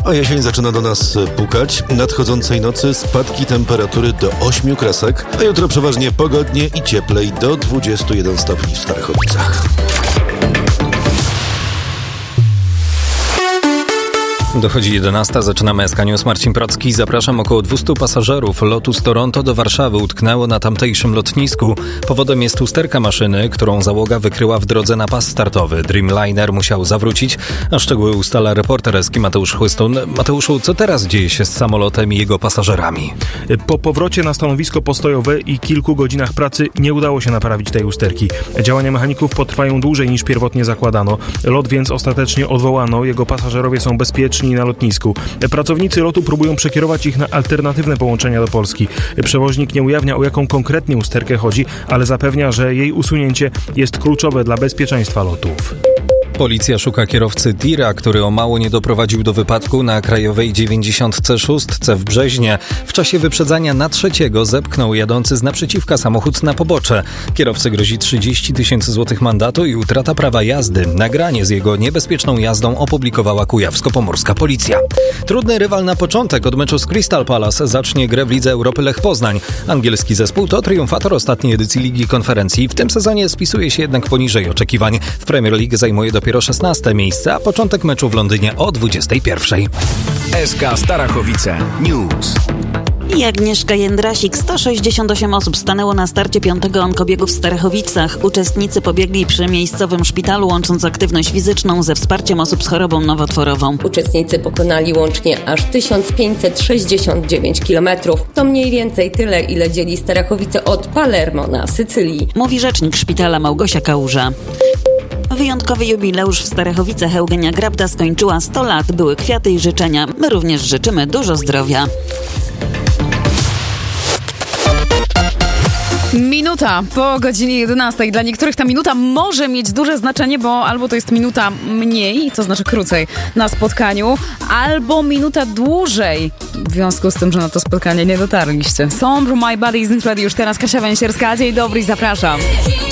A jesień zaczyna do nas pukać. Nadchodzącej nocy spadki temperatury do 8 kresek, a jutro przeważnie pogodnie i cieplej do 21 stopni w Starachowicach. Dochodzi 11, zaczynamy SK News. Marcin Procki. Zapraszam. Około 200 pasażerów lotu z Toronto do Warszawy utknęło na tamtejszym lotnisku. Powodem jest usterka maszyny, którą załoga wykryła w drodze na pas startowy. Dreamliner musiał zawrócić, a szczegóły ustala reporter SK Mateusz Chłystun. Mateuszu, co teraz dzieje się z samolotem i jego pasażerami? Po powrocie na stanowisko postojowe i kilku godzinach pracy nie udało się naprawić tej usterki. Działania mechaników potrwają dłużej niż pierwotnie zakładano. Lot więc ostatecznie odwołano. Jego pasażerowie są bezpieczni na lotnisku. Pracownicy lotu próbują przekierować ich na alternatywne połączenia do Polski. Przewoźnik nie ujawnia, o jaką konkretnie usterkę chodzi, ale zapewnia, że jej usunięcie jest kluczowe dla bezpieczeństwa lotów. Policja szuka kierowcy tira, który o mało nie doprowadził do wypadku na krajowej 96 w Brzeźnie. W czasie wyprzedzania na trzeciego zepchnął jadący z naprzeciwka samochód na pobocze. Kierowcy grozi 30 000 złotych mandatu i utrata prawa jazdy. Nagranie z jego niebezpieczną jazdą opublikowała kujawsko-pomorska policja. Trudny rywal na początek. Od meczu z Crystal Palace zacznie grę w Lidze Europy Lech Poznań. Angielski zespół to triumfator ostatniej edycji Ligi Konferencji. W tym sezonie spisuje się jednak poniżej oczekiwań. W Premier League zajmuje dopiero 16 miejsce, a początek meczu w Londynie o 21. SK Starachowice News. I Agnieszka Jędrasik. 168 osób stanęło na starcie 5. onkobiegu w Starachowicach. Uczestnicy pobiegli przy miejscowym szpitalu, łącząc aktywność fizyczną ze wsparciem osób z chorobą nowotworową. Uczestnicy pokonali łącznie aż 1569 km. To mniej więcej tyle, ile dzieli Starachowice od Palermo na Sycylii. Mówi rzecznik szpitala Małgosia Kałuża. Wyjątkowy jubileusz w Starachowicach. Eugenia Grabda skończyła 100 lat. Były kwiaty i życzenia. My również życzymy dużo zdrowia. Minuta po godzinie 11. Dla niektórych ta minuta może mieć duże znaczenie, bo albo to jest minuta mniej, to znaczy krócej na spotkaniu, albo minuta dłużej, w związku z tym, że na to spotkanie nie dotarliście. Song from My Body Isn't Ready już teraz. Kasia Węsierska. Dzień dobry, zapraszam.